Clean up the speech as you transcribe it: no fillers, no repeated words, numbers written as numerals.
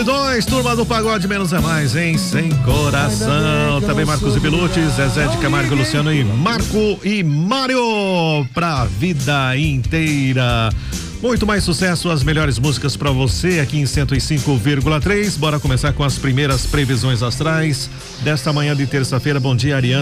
Turma do Pagode Menos é Mais, hein? Sem coração. Também Marcos e Belucci, Zezé de Camargo, Luciano e Marco e Mário pra vida inteira. Muito mais sucesso, as melhores músicas pra você aqui em 105,3. Bora começar com as primeiras previsões astrais desta manhã de terça-feira. Bom dia, Ariane.